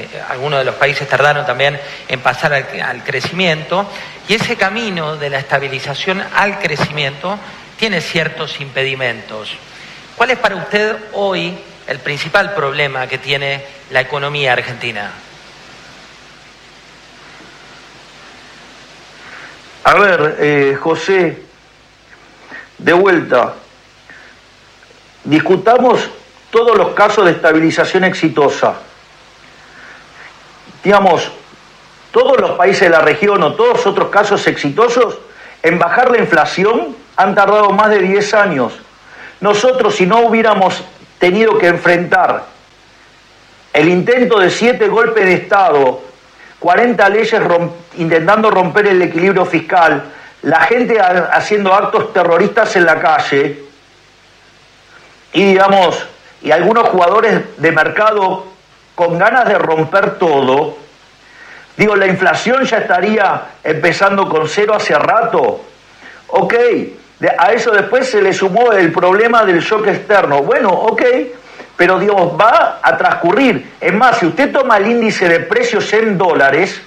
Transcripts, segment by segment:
algunos de los países tardaron también en pasar al crecimiento, y ese camino de la estabilización al crecimiento tiene ciertos impedimentos. ¿Cuál es para usted hoy el principal problema que tiene la economía argentina? A ver, José, de vuelta, discutamos todos los casos de estabilización exitosa. Digamos, todos los países de la región o todos otros casos exitosos en bajar la inflación han tardado más de 10 años. Nosotros, si no hubiéramos tenido que enfrentar el intento de 7 golpes de Estado, 40 leyes intentando romper el equilibrio fiscal, la gente haciendo actos terroristas en la calle y, digamos, y algunos jugadores de mercado con ganas de romper todo, digo, la inflación ya estaría empezando con 0 hace rato. Ok, a eso después se le sumó el problema del shock externo. Bueno, ok, pero digamos, va a transcurrir. Es más, si usted toma el índice de precios en dólares,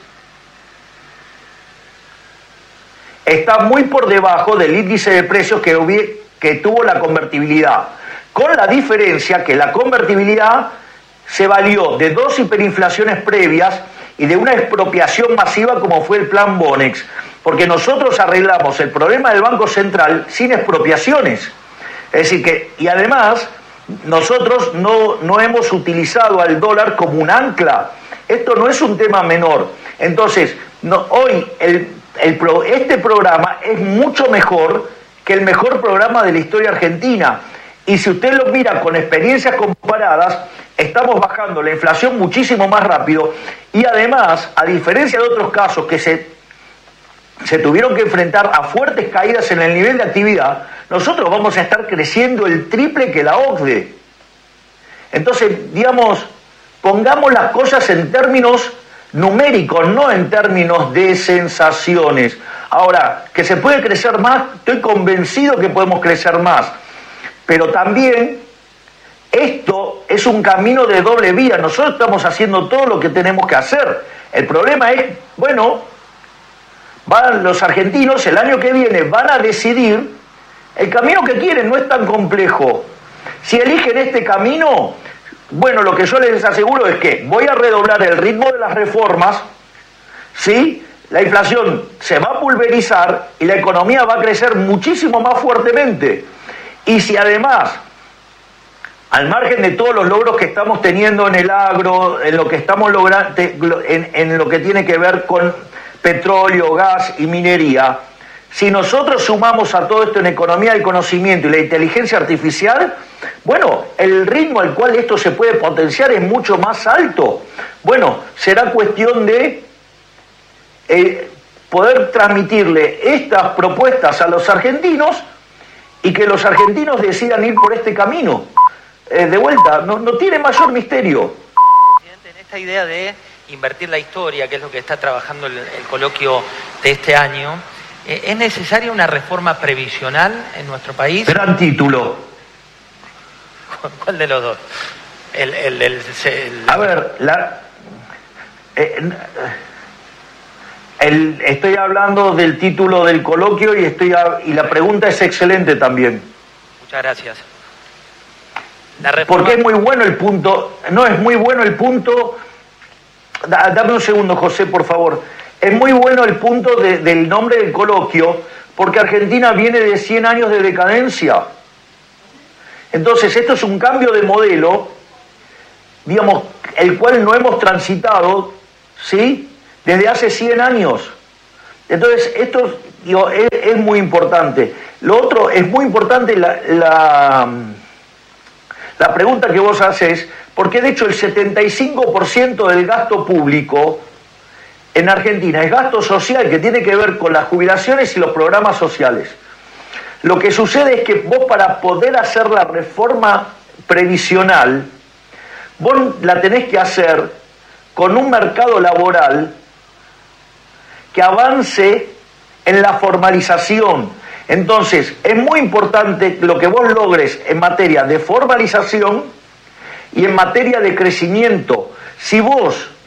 está muy por debajo del índice de precios que tuvo la convertibilidad. Con la diferencia que la convertibilidad se valió de 2 hiperinflaciones previas y de una expropiación masiva como fue el plan Bonex, porque nosotros arreglamos el problema del Banco Central sin expropiaciones. Es decir que, y además, nosotros no hemos utilizado al dólar como un ancla. Esto no es un tema menor. Entonces, hoy este programa es mucho mejor que el mejor programa de la historia argentina. Y si usted lo mira con experiencias comparadas, estamos bajando la inflación muchísimo más rápido y además, a diferencia de otros casos que se tuvieron que enfrentar a fuertes caídas en el nivel de actividad, nosotros vamos a estar creciendo el triple que la OCDE. Entonces, digamos, pongamos las cosas en términos numéricos, no en términos de sensaciones. Ahora, que se puede crecer más, estoy convencido que podemos crecer más. Pero también esto es un camino de doble vía. Nosotros estamos haciendo todo lo que tenemos que hacer. El problema es, bueno, los argentinos el año que viene van a decidir el camino que quieren, no es tan complejo. Si eligen este camino, bueno, lo que yo les aseguro es que voy a redoblar el ritmo de las reformas, ¿sí? La inflación se va a pulverizar y la economía va a crecer muchísimo más fuertemente. Y si además, al margen de todos los logros que estamos teniendo en el agro, en lo que estamos logrando, en lo que tiene que ver con petróleo, gas y minería, si nosotros sumamos a todo esto en economía del conocimiento y la inteligencia artificial, bueno, el ritmo al cual esto se puede potenciar es mucho más alto. Bueno, será cuestión de poder transmitirle estas propuestas a los argentinos y que los argentinos decidan ir por este camino. De vuelta, no tiene mayor misterio. Presidente, en esta idea de invertir la historia, que es lo que está trabajando el coloquio de este año, ¿es necesaria una reforma previsional en nuestro país? Gran título. ¿Cuál de los dos? A ver, estoy hablando del título del coloquio y la pregunta es excelente también. Muchas gracias. Porque es muy bueno el punto. No, es muy bueno el punto. Dame un segundo, José, por favor. Es muy bueno el punto del nombre del coloquio, porque Argentina viene de 100 años de decadencia. Entonces, esto es un cambio de modelo, digamos, el cual no hemos transitado, ¿sí?, desde hace 100 años. Entonces, esto, digo, es muy importante. Lo otro, es muy importante la pregunta que vos haces, porque de hecho el 75% del gasto público en Argentina es gasto social que tiene que ver con las jubilaciones y los programas sociales. Lo que sucede es que vos, para poder hacer la reforma previsional, vos la tenés que hacer con un mercado laboral que avance en la formalización. Entonces, es muy importante lo que vos logres en materia de formalización y en materia de crecimiento. Si vos